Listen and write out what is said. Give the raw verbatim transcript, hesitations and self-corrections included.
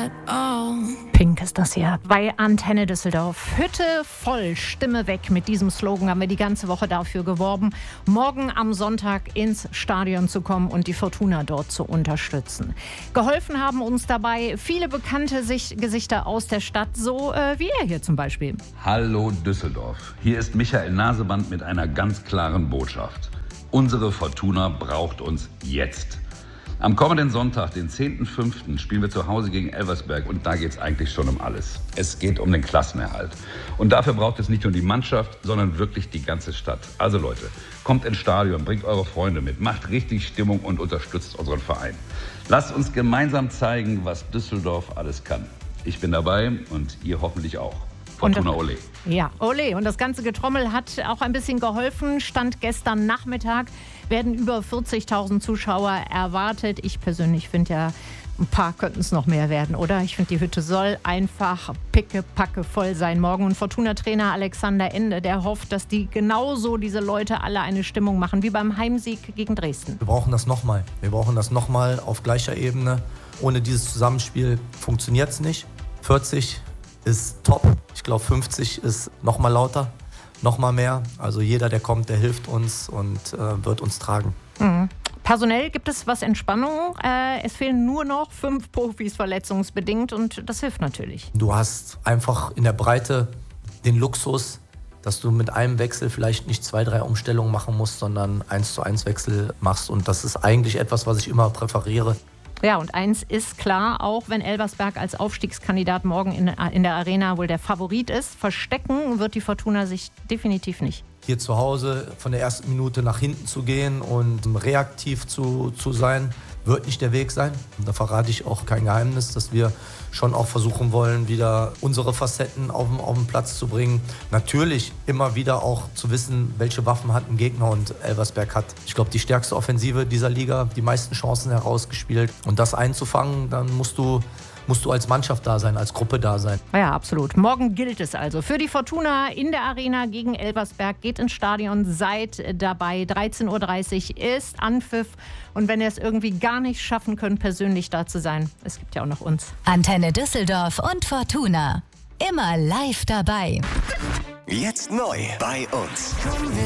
at all. Pink ist das hier bei Antenne Düsseldorf. Hütte voll, Stimme weg. Mit diesem Slogan haben wir die ganze Woche dafür geworben, morgen am Sonntag ins Stadion zu kommen und die Fortuna dort zu unterstützen. Geholfen haben uns dabei viele bekannte Sich- Gesichter aus der Stadt, so äh, wie er hier zum Beispiel. Hallo Düsseldorf, hier ist Michael Naseband mit einer ganz klaren Botschaft. Unsere Fortuna braucht uns jetzt. Am kommenden Sonntag, den zehnten fünften, spielen wir zu Hause gegen Elversberg und da geht es eigentlich schon um alles. Es geht um den Klassenerhalt. Und dafür braucht es nicht nur die Mannschaft, sondern wirklich die ganze Stadt. Also Leute, kommt ins Stadion, bringt eure Freunde mit, macht richtig Stimmung und unterstützt unseren Verein. Lasst uns gemeinsam zeigen, was Düsseldorf alles kann. Ich bin dabei und ihr hoffentlich auch. Fortuna Ole. Ja, Ole. Und das ganze Getrommel hat auch ein bisschen geholfen. Stand gestern Nachmittag, werden über vierzigtausend Zuschauer erwartet. Ich persönlich finde ja, ein paar könnten es noch mehr werden, oder? Ich finde, die Hütte soll einfach pickepacke voll sein morgen. Und Fortuna-Trainer Alexander Ende, der hofft, dass die genauso, diese Leute, alle eine Stimmung machen, wie beim Heimsieg gegen Dresden. Wir brauchen das nochmal. Wir brauchen das nochmal auf gleicher Ebene. Ohne dieses Zusammenspiel funktioniert es nicht. vierzig ist top. Ich glaube, fünfzig ist noch mal lauter, noch mal mehr. Also jeder, der kommt, der hilft uns und äh, wird uns tragen. Mhm. Personell gibt es was Entspannung. Äh, es fehlen nur noch fünf Profis verletzungsbedingt und das hilft natürlich. Du hast einfach in der Breite den Luxus, dass du mit einem Wechsel vielleicht nicht zwei, drei Umstellungen machen musst, sondern eins zu eins Wechsel machst. Und das ist eigentlich etwas, was ich immer präferiere. Ja, und eins ist klar, auch wenn Elversberg als Aufstiegskandidat morgen in, in der Arena wohl der Favorit ist, verstecken wird die Fortuna sich definitiv nicht. Hier zu Hause von der ersten Minute nach hinten zu gehen und reaktiv zu, zu sein, wird nicht der Weg sein. Und da verrate ich auch kein Geheimnis, dass wir schon auch versuchen wollen, wieder unsere Facetten auf den, auf den Platz zu bringen. Natürlich immer wieder auch zu wissen, welche Waffen hat ein Gegner und Elversberg hat, ich glaube, die stärkste Offensive dieser Liga, die meisten Chancen herausgespielt. Und das einzufangen, dann musst du musst du als Mannschaft da sein, als Gruppe da sein. Ja, absolut. Morgen gilt es also. Für die Fortuna in der Arena gegen Elversberg. Geht ins Stadion, seid dabei. dreizehn Uhr dreißig ist Anpfiff. Und wenn ihr es irgendwie gar nicht schaffen könnt, persönlich da zu sein, es gibt ja auch noch uns. Antenne Düsseldorf und Fortuna. Immer live dabei. Jetzt neu bei uns.